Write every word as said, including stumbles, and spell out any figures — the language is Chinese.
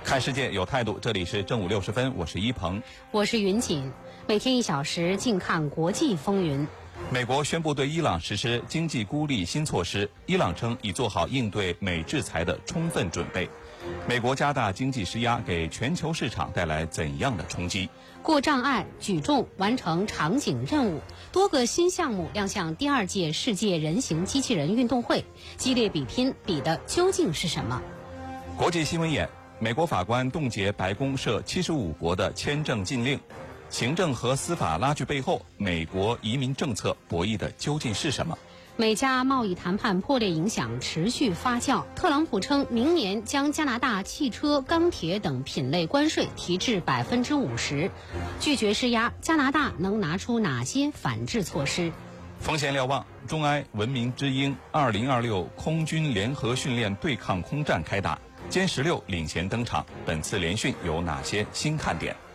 看世界有态度，这里是正午六十分，我是一鹏， 我是云锦。每天一小时，静看国际风云。 美国宣布对伊朗实施经济孤立新措施，伊朗称已做好应对美制裁的充分准备。美国加大经济施压，给全球市场带来怎样的冲击？ 过障碍、举重、完成场景任务，多个新项目亮相第二届世界人形机器人运动会，激烈比拼，比的究竟是什么？ 国际新闻眼：美国法官冻结白宫涉七十五国的签证禁令，行政和司法拉锯背后，美国移民政策博弈的究竟是什么？ 美加贸易谈判破裂影响持续发酵，特朗普称明年将加拿大汽车、钢铁等品类关税提至百分之五十，拒绝施压，加拿大能拿出哪些反制措施？ 风险瞭望：中埃文明之鹰二零二六空军联合训练对抗空战开打，歼十六领衔登场，本次联训有哪些新看点？